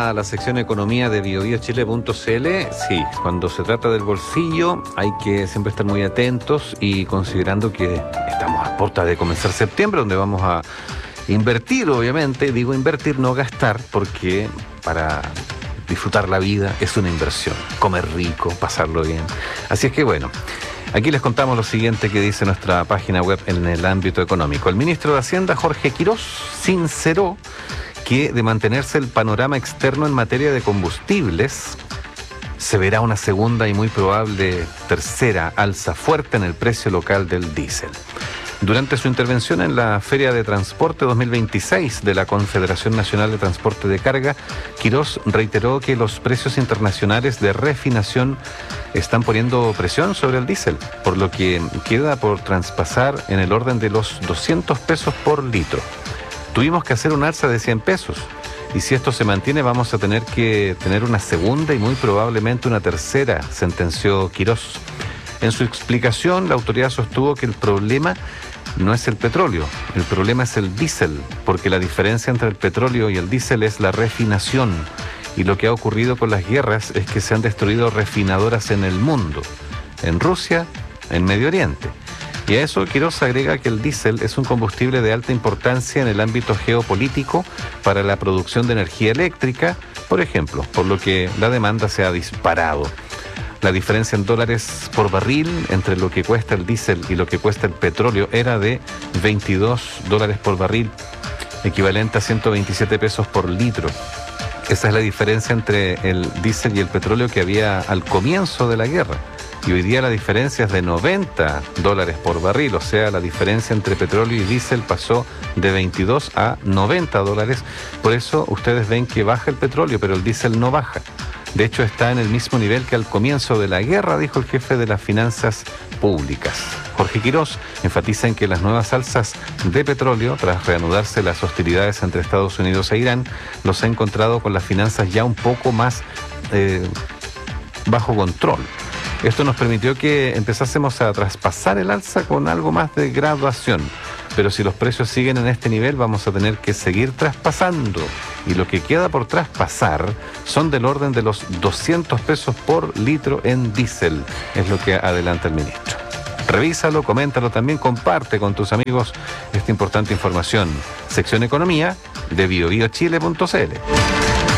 a la sección Economía de biobiochile.cl. Sí, cuando se trata del bolsillo hay que siempre estar muy atentos y considerando que estamos a puerta de comenzar septiembre, donde vamos a invertir, obviamente. Digo invertir, no gastar, porque para disfrutar la vida es una inversión. Comer rico, pasarlo bien. Así es que bueno, aquí les contamos lo siguiente que dice nuestra página web en el ámbito económico. El ministro de Hacienda, Jorge Quirós, sinceró que de mantenerse el panorama externo en materia de combustibles, se verá una segunda y muy probable tercera alza fuerte en el precio local del diésel. Durante su intervención en la Feria de Transporte 2026 de la Confederación Nacional de Transporte de Carga, Quirós reiteró que los precios internacionales de refinación están poniendo presión sobre el diésel, por lo que queda por traspasar en el orden de los 200 pesos por litro. Tuvimos que hacer un alza de 100 pesos y si esto se mantiene vamos a tener que tener una segunda y muy probablemente una tercera, sentenció Quirós. En su explicación, la autoridad sostuvo que el problema no es el petróleo, el problema es el diésel, porque la diferencia entre el petróleo y el diésel es la refinación. Y lo que ha ocurrido con las guerras es que se han destruido refinadoras en el mundo, en Rusia, en Medio Oriente. Y a eso Quirós agrega que el diésel es un combustible de alta importancia en el ámbito geopolítico para la producción de energía eléctrica, por ejemplo, por lo que la demanda se ha disparado. La diferencia en dólares por barril entre lo que cuesta el diésel y lo que cuesta el petróleo era de $22 por barril, equivalente a 127 pesos por litro. Esa es la diferencia entre el diésel y el petróleo que había al comienzo de la guerra. Y hoy día la diferencia es de $90 por barril, o sea, la diferencia entre petróleo y diésel pasó de 22 a $90. Por eso ustedes ven que baja el petróleo, pero el diésel no baja. De hecho, está en el mismo nivel que al comienzo de la guerra, dijo el jefe de las finanzas públicas. Jorge Quirós enfatiza en que las nuevas alzas de petróleo, tras reanudarse las hostilidades entre Estados Unidos e Irán, los ha encontrado con las finanzas ya un poco más bajo control. Esto nos permitió que empezásemos a traspasar el alza con algo más de graduación. Pero si los precios siguen en este nivel, vamos a tener que seguir traspasando. Y lo que queda por traspasar son del orden de los 200 pesos por litro en diésel, es lo que adelanta el ministro. Revísalo, coméntalo, también comparte con tus amigos esta importante información. Sección Economía de biobiochile.cl.